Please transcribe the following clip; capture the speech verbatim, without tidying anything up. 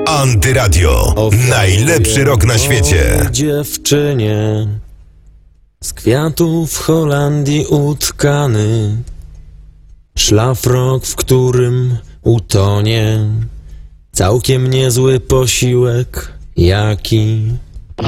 Antyradio. Najlepszy rok na świecie. O dziewczynie z kwiatów w Holandii utkany, szlafrok, w którym utonie całkiem niezły posiłek, jaki